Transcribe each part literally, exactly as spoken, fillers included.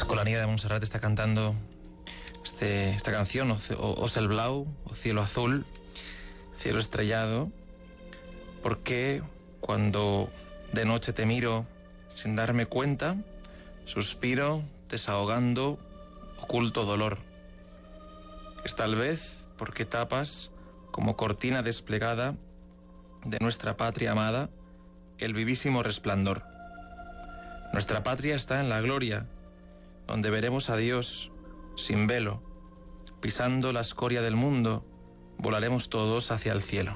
Escolanía de Montserrat está cantando este, esta canción, o, o Cel Blau, o Cielo Azul, Cielo Estrellado, porque cuando de noche te miro sin darme cuenta, suspiro desahogando oculto dolor. Es tal vez porque tapas como cortina desplegada de nuestra patria amada el vivísimo resplandor. Nuestra patria está en la gloria, donde veremos a Dios sin velo. Pisando la escoria del mundo, volaremos todos hacia el cielo.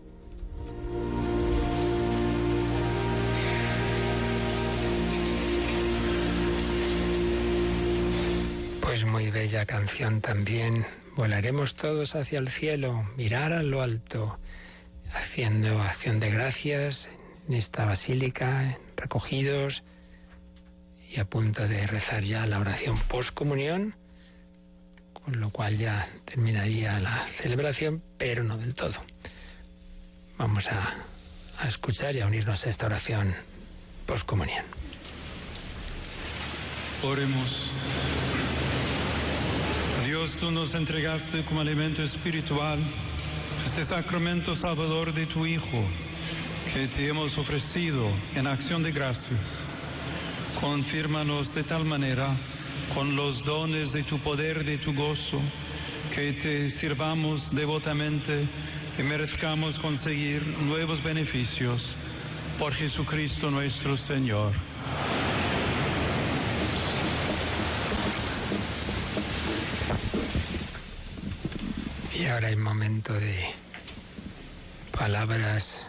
Pues muy bella canción también. Volaremos todos hacia el cielo, mirar a lo alto, haciendo acción de gracias en esta basílica, recogidos y a punto de rezar ya la oración postcomunión, con lo cual ya terminaría la celebración, pero no del todo. Vamos a, a escuchar y a unirnos a esta oración postcomunión. Oremos. Dios, tú nos entregaste como alimento espiritual este sacramento salvador de tu Hijo, que te hemos ofrecido en acción de gracias. Confírmanos de tal manera, con los dones de tu poder, de tu gozo, que te sirvamos devotamente y merezcamos conseguir nuevos beneficios por Jesucristo nuestro Señor. Y ahora hay momento de palabras,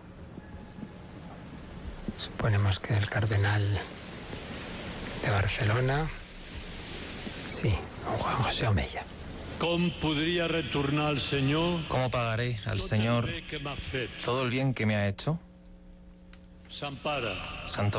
suponemos que del cardenal de Barcelona, sí, don Juan José Omeya. ¿Cómo podría retornar al Señor? ¿Cómo pagaré al Señor todo el bien que me ha hecho? Santo Padre. Santo